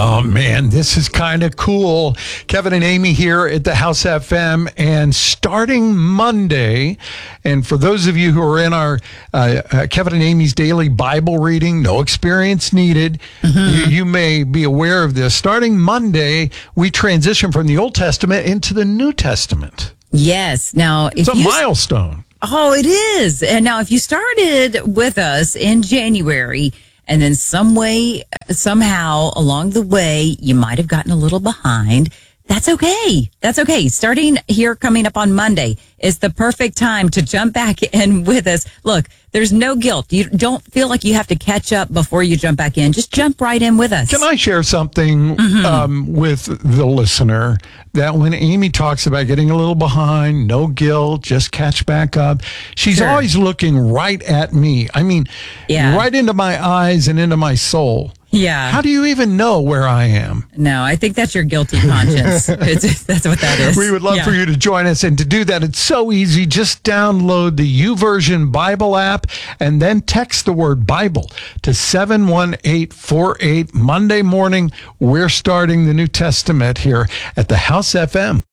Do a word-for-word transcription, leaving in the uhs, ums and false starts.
Oh, man, this is kind of cool. Kevin and Amy here at the House F M, and starting Monday, and for those of you who are in our uh, uh, Kevin and Amy's daily Bible reading, no experience needed, mm-hmm. you, you may be aware of this. Starting Monday, we transition from the Old Testament into the New Testament. Yes. Now, if it's a you milestone. Oh, it is. And now, if you started with us in January, and then some way, somehow along the way, you might have gotten a little behind. That's okay. That's okay. Starting here coming up on Monday is the perfect time to jump back in with us. Look, there's no guilt. You don't feel like you have to catch up before you jump back in. Just jump right in with us. Can I share something mm-hmm. um, with the listener? That when Amy talks about getting a little behind, no guilt, just catch back up, she's sure. always looking right at me. I mean, yeah. right into my eyes and into my soul. Yeah. How do you even know where I am? No, I think that's your guilty conscience. it's, that's what that is. We would love yeah. for you to join us. And to do that, it's so easy. Just download the YouVersion Bible app and then text the word Bible to seven one eight four eight. Monday morning, we're starting the New Testament here at the House F M.